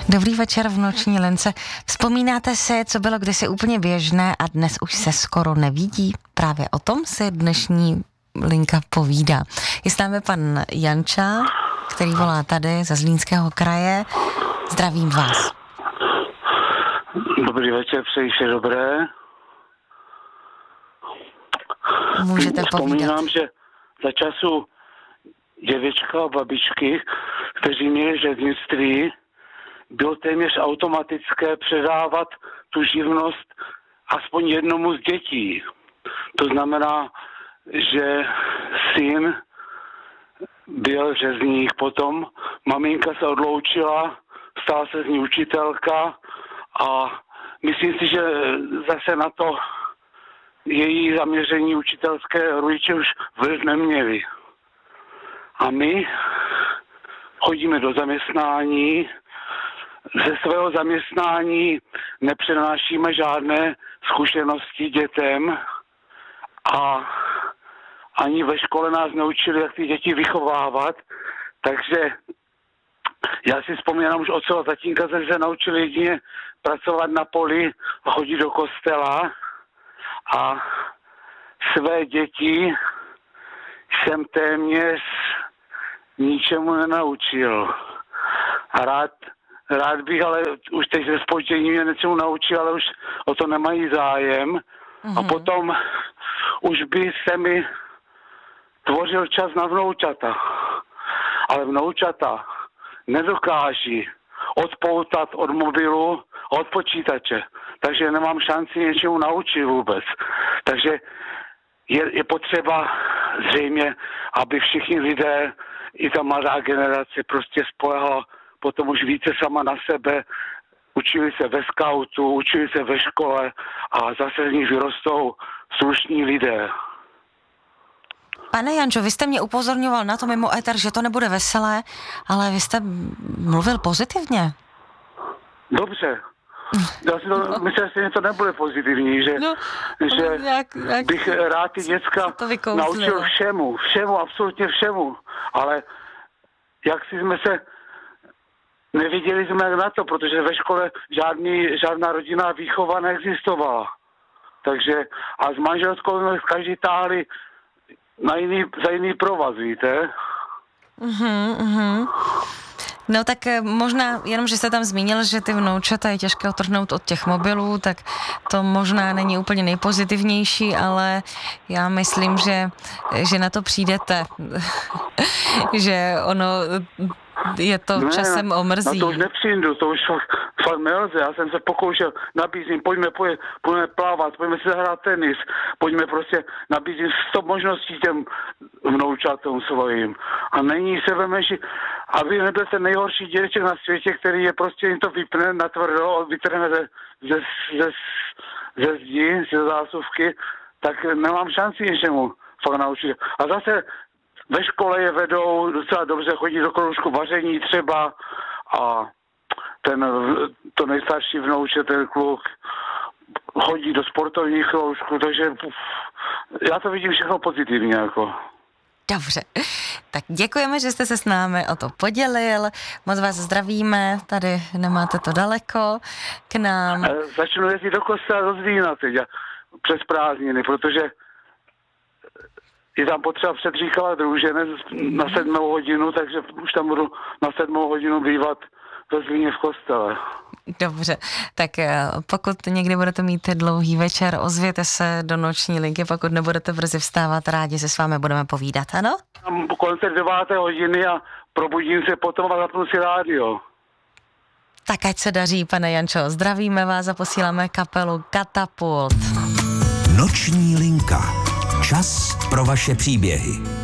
Dobrý večer v noční lince. Vzpomínáte si, co bylo kdysi úplně běžné a dnes už se skoro nevidí? Právě o tom si dnešní linka povídá. Je s námi pan Janča, který volá tady ze Zlínského kraje. Zdravím vás. Dobrý večer, přeji vše dobré. Můžete povídat. Vzpomínám, že za času dědečka a babičky, kteří měli řeznictví, bylo téměř automatické předávat tu živnost aspoň jednomu z dětí. To znamená, že syn byl řezník, potom maminka se odloučila, stala se z ní učitelka a myslím si, že zase na to její zaměření učitelské rodiče už vliv neměli. A my chodíme do zaměstnání, ze svého zaměstnání nepřenášíme žádné zkušenosti dětem a ani ve škole nás neučili, jak ty děti vychovávat, takže já si vzpomínám už od svého tatínka, že se naučili jedině pracovat na poli a chodit do kostela a své děti jsem téměř ničemu nenaučil. A rád bych, ale už teď ze zpoždění mě něčemu naučil, ale už o to nemají zájem. Mm-hmm. A potom už by se mi tvořil čas na vnoučata. Ale vnoučata nedokáží odpoutat od mobilu a od počítače. Takže nemám šanci něčemu naučit vůbec. Takže je potřeba zřejmě, aby všichni lidé, i ta mladá generace prostě spolehla potom už více sama na sebe, učili se ve skautu, učili se ve škole a zase z nich vyrostou slušní lidé. Pane Jančo, vy jste mě upozorňoval na to mimo éter, že to nebude veselé, ale vy jste mluvil pozitivně. Dobře. Já si to myslím, že to nebude pozitivní, že jak bych rád ty děcka naučil všemu, absolutně všemu, ale jak si jsme se neviděli jsme na to, protože ve škole žádná rodinná výchova neexistovala. Takže a s manželskou jsme každý táhli za jiný provaz, víte? No tak možná, jenom že jste tam zmínil, že ty vnoučata je těžké otrhnout od těch mobilů, tak to možná není úplně nejpozitivnější, ale já myslím, že na to přijdete, že ono je to časem omrzí. No to už nepřijdu, to už fakt nelze. Já jsem se pokoušel, nabízím, pojďme plavat, pojďme si zahrát tenis, pojďme prostě, nabízím 100 možností těm vnoučatům svojím. A není se menší, aby nebyl ten nejhorší dědeček na světě, který je prostě jim to vypne natvrdo, vytrhne ze zdi, ze zásuvky, tak nemám šanci něčemu fakt naučit. A zase ve škole je vedou docela dobře, chodí do kroužku vaření třeba a to nejstarší vnouče, ten kluk, chodí do sportovních kroužků, takže já to vidím všechno pozitivně jako. Dobře, tak děkujeme, že jste se s námi o to podělil, moc vás zdravíme, tady nemáte to daleko k nám. Začnu jezdit do kostela do Zlína teď přes prázdniny, protože je tam potřeba předříkala družené na 7 hodinu, takže už tam budu na 7 hodinu bývat ve Zlíně v kostele. Dobře, tak pokud někdy budete mít dlouhý večer, ozvěte se do noční linky, pokud nebudete brzy vstávat, rádi se s vámi budeme povídat, ano? Mám koncert 9 hodiny a probudím se potom a zapnu si rádio. Tak ať se daří, pane Jančo, zdravíme vás a posíláme kapelu Katapult. Noční linka. Čas pro vaše příběhy.